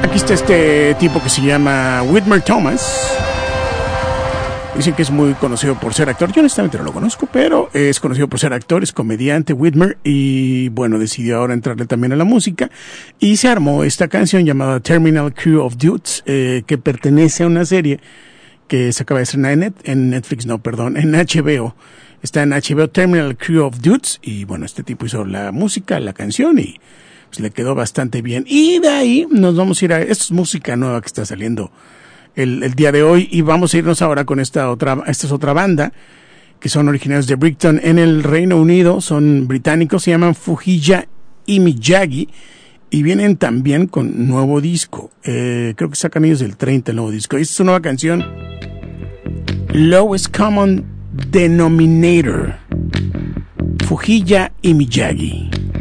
Aquí está este tipo que se llama Whitmer Thomas. Dicen que es muy conocido por ser actor. Yo honestamente no lo conozco, pero es conocido por ser actor, es comediante, Whitmer, y bueno, decidió ahora entrarle también a la música. Y se armó esta canción llamada Terminal Crew of Dudes, que pertenece a una serie que se acaba de estrenar en Netflix, no, perdón, en HBO. Está en HBO, Terminal Crew of Dudes, y bueno, este tipo hizo la música, la canción, y pues le quedó bastante bien. Y de ahí nos vamos a ir a... Esto es música nueva que está saliendo el día de hoy, y vamos a irnos ahora con esta es otra banda, que son originarios de Brighton en el Reino Unido, son británicos, se llaman Fujiya y Miyagi, y vienen también con nuevo disco. Creo que sacan ellos el 30 el nuevo disco. Esta es su nueva canción, Lowest Common Denominator, Fujiya y Miyagi.